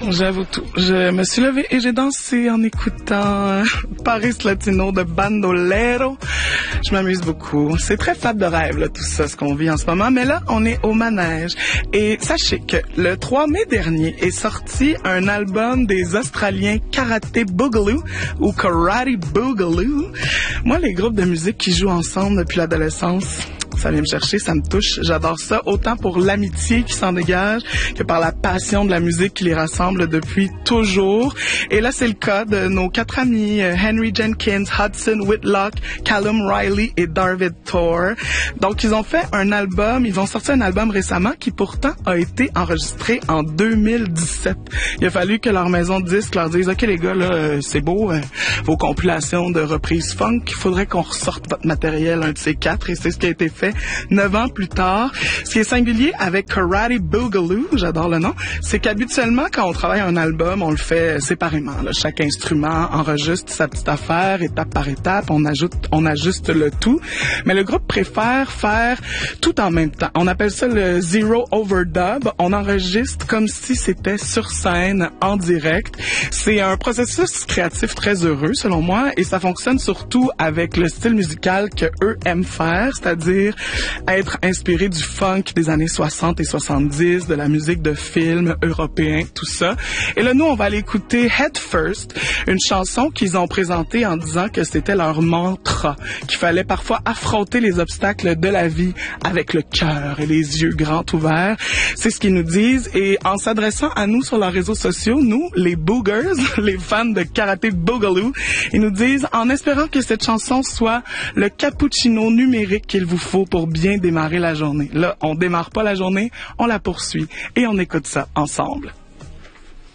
J'avoue tout. Je me suis levée et j'ai dansé en écoutant Paris Latino de Bandolero. Je m'amuse beaucoup. C'est très fade de rêve, là, tout ça, ce qu'on vit en ce moment. Mais là, on est au manège. Et sachez que le 3 mai dernier est sorti un album des Australiens Karate Boogaloo ou Karate Boogaloo. Moi, les groupes de musique qui jouent ensemble depuis l'adolescence, ça vient me chercher, ça me touche. J'adore ça, autant pour l'amitié qui s'en dégage que par la passion de la musique qui les rassemble depuis toujours. Et là, c'est le cas de nos 4 amis, Henry Jenkins, Hudson Whitlock, Callum Riley et David Thor. Donc, ils ont fait un album, ils ont sorti un album récemment qui pourtant a été enregistré en 2017. Il a fallu que leur maison de disques leur dise, OK les gars, là, c'est beau, vos compilations de reprises funk, il faudrait qu'on ressorte votre matériel, un de ces 4, et c'est ce qui a été fait 9 ans plus tard. Ce qui est singulier avec Karate Boogaloo, j'adore le nom, c'est qu'habituellement, quand on travaille un album, on le fait séparément. Là. Chaque instrument enregistre sa petite affaire, étape par étape, on ajuste le tout. Mais le groupe préfère faire tout en même temps. On appelle ça le zero overdub. On enregistre comme si c'était sur scène, en direct. C'est un processus créatif très heureux, selon moi, et ça fonctionne surtout avec le style musical que eux aiment faire, c'est-à-dire être inspiré du funk des années 60 et 70, de la musique de films européens, tout ça. Et là, nous, on va aller écouter Head First, une chanson qu'ils ont présentée en disant que c'était leur mantra, qu'il fallait parfois affronter les obstacles de la vie avec le cœur et les yeux grands ouverts. C'est ce qu'ils nous disent. Et en s'adressant à nous sur leurs réseaux sociaux, nous, les Boogers, les fans de Karate Boogaloo, ils nous disent, en espérant que cette chanson soit le cappuccino numérique qu'il vous faut pour bien démarrer la journée. Là, on démarre pas la journée, on la poursuit et on écoute ça ensemble.